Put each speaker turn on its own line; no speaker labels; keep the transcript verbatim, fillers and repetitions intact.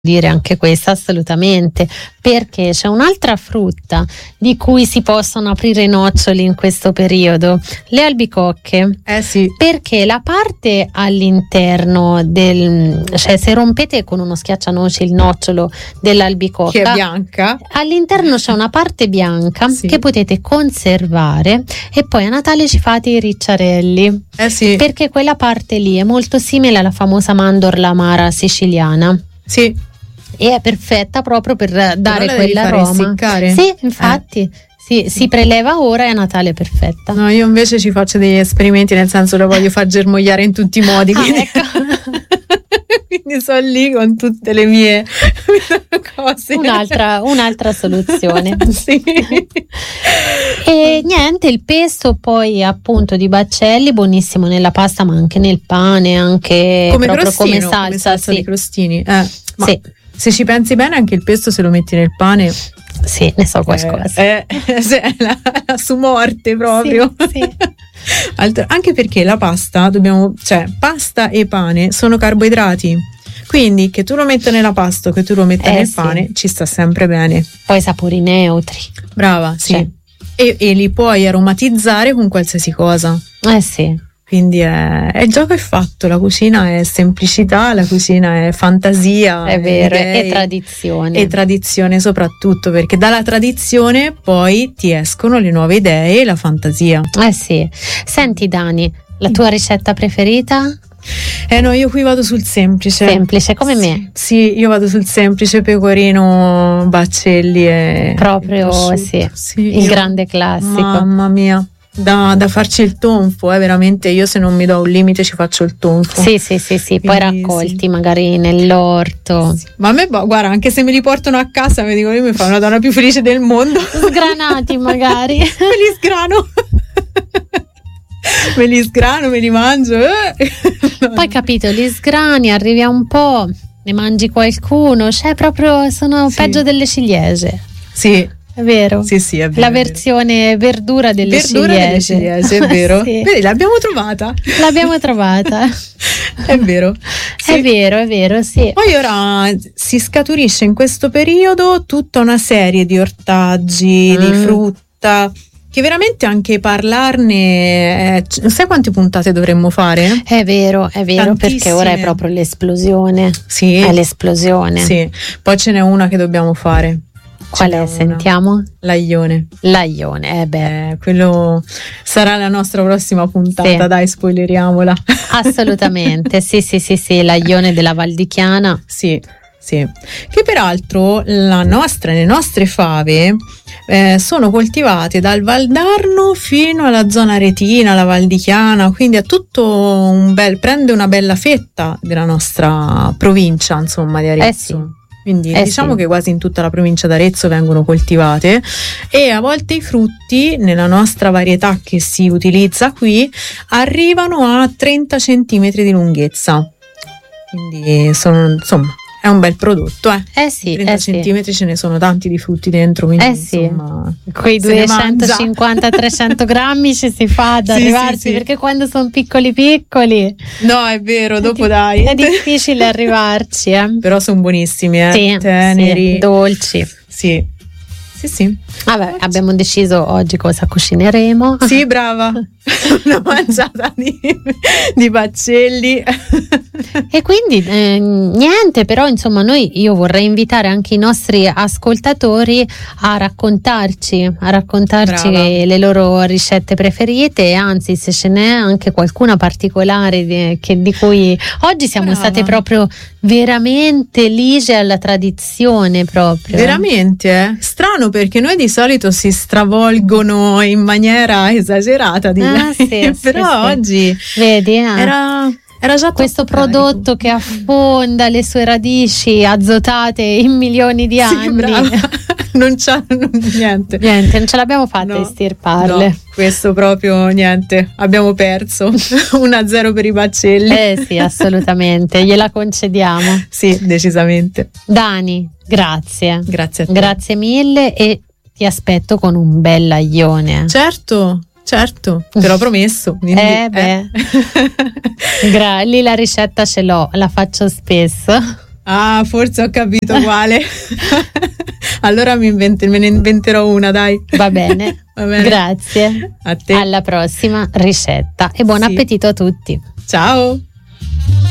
dire anche questa, assolutamente, perché c'è un'altra frutta di cui si possono aprire i noccioli in questo periodo, le albicocche.
Eh sì.
Perché la parte all'interno del, cioè se rompete con uno schiaccianoci il nocciolo dell'albicocca,
che è bianca,
all'interno c'è una parte bianca, sì, che potete conservare e poi a Natale ci fate i ricciarelli.
Eh sì.
Perché quella parte lì è molto simile alla famosa mandorla amara siciliana.
Sì.
E è perfetta proprio per dare
Però
quell'aroma. Sì, infatti. Eh. Sì, si preleva ora e a Natale è perfetta.
No, io invece ci faccio degli esperimenti, nel senso la voglio far germogliare in tutti i modi.
Ah,
quindi...
ecco.
quindi sono lì con tutte le mie cose.
Un'altra, un'altra soluzione.
Sì.
E niente, il pesto poi appunto di baccelli, buonissimo nella pasta ma anche nel pane, anche
come
proprio
crostino,
come salsa,
come salsa
sì.
di crostini. Eh, ma
sì.
Se ci pensi bene, anche il pesto se lo metti nel pane,
sì, ne so qualcosa.
Eh, eh, la, la su morte proprio.
Sì, sì.
Altro, anche perché la pasta, dobbiamo, cioè pasta e pane sono carboidrati. Quindi che tu lo metta nella pasta o che tu lo metta
eh,
nel
sì.
pane ci sta sempre bene.
Poi sapori neutri.
Brava, sì.
Cioè.
E, e li puoi aromatizzare con qualsiasi cosa.
Eh sì.
Quindi è, è, il gioco è fatto, la cucina è semplicità, la cucina è fantasia.
È vero,
idee,
e tradizione.
E tradizione soprattutto, perché dalla tradizione poi ti escono le nuove idee e la fantasia.
Eh sì. Senti Dani, la tua ricetta preferita?
Eh no, io qui vado sul semplice.
Semplice, come
sì,
me.
Sì, io vado sul semplice, pecorino, baccelli e
proprio
e
sì,
sì,
il
io,
grande classico.
Mamma mia. Da, da farci il tonfo, eh, veramente io se non mi do un limite ci faccio il tonfo.
Sì, sì, sì, sì. Poi
quindi,
raccolti
sì.
magari nell'orto.
Sì. Ma a me, guarda, anche se me li portano a casa, mi dico, io mi fa una donna più felice del mondo.
Sgranati magari.
Me li sgrano. Me li sgrano, me li mangio.
Poi capito, li sgrani, arrivi a un po', ne mangi qualcuno, cioè proprio sono sì. peggio delle ciliegie.
Sì.
È vero?
Sì, sì, è vero.
La
è vero.
versione verdura delle
verdura
ciliegie.
Delle ciliegie, è vero. Sì. Vedi, l'abbiamo trovata.
L'abbiamo trovata.
È vero.
Sì. È vero, è vero, sì.
Poi ora si scaturisce in questo periodo tutta una serie di ortaggi, mm. di frutta, che veramente anche parlarne, eh, sai quante puntate dovremmo fare?
È vero, è vero, perché ora è proprio l'esplosione.
Sì.
È l'esplosione.
Sì. Poi ce n'è una che dobbiamo fare.
Qual è? Sentiamo?
L'aglione.
L'aglione, eh beh.
Eh, quello sarà la nostra prossima puntata, sì. Dai, spoileriamola.
Assolutamente, sì, sì, sì, sì, l'aglione della Val di Chiana.
Sì, sì. Che peraltro la nostra, le nostre fave eh, sono coltivate dal Valdarno fino alla zona Retina, la Val di Chiana, quindi è tutto un bel, prende una bella fetta della nostra provincia, insomma, di Arezzo.
Eh sì.
Quindi
eh
diciamo
sì.
che quasi in tutta la provincia d'Arezzo vengono coltivate e a volte i frutti nella nostra varietà che si utilizza qui arrivano a trenta centimetri di lunghezza, quindi sono, insomma, è un bel prodotto, eh.
Eh sì,
trenta
eh
centimetri
sì.
Ce ne sono tanti di frutti dentro, quindi
eh sì.
insomma,
quei duecentocinquanta trecento grammi ci si fa ad
sì,
arrivarsi,
sì, sì.
Perché quando sono piccoli piccoli,
no, è vero, dopo
è
dai,
è difficile arrivarci, eh.
Però sono buonissimi, eh.
Sì,
teneri,
sì, dolci.
Sì. Sì, sì.
Vabbè, abbiamo deciso oggi cosa cucineremo.
Sì, brava. Una mangiata di, di baccelli.
E quindi eh, niente, però insomma noi io vorrei invitare anche i nostri ascoltatori a raccontarci, a raccontarci
brava.
Le loro ricette preferite e anzi se ce n'è anche qualcuna particolare di, che, di cui oggi siamo
brava.
State proprio veramente lige alla tradizione proprio.
Veramente, eh? Strano perché noi di solito si stravolgono in maniera esagerata, direi.
Ah, sì,
però
sì,
oggi
sì. Vedi, eh?
era, era già
questo
carico.
Prodotto che affonda le sue radici azotate in milioni di anni.
Sì, brava. Non c'ha niente.
Niente, non ce l'abbiamo fatta
no,
estirparle.
No, questo proprio niente, abbiamo perso. uno a zero per i baccelli.
Eh sì, assolutamente, gliela concediamo.
Sì, decisamente.
Dani, grazie.
Grazie a te.
Grazie mille e ti aspetto con un bel aglione.
Certo. Certo, te l'ho promesso. Quindi,
eh beh, eh. Gra- lì la ricetta ce l'ho, la faccio spesso.
Ah, forse ho capito quale. Allora mi invento, me ne inventerò una, dai.
Va bene. Va bene. Grazie.
A te.
Alla prossima ricetta e buon
sì.
appetito a tutti.
Ciao.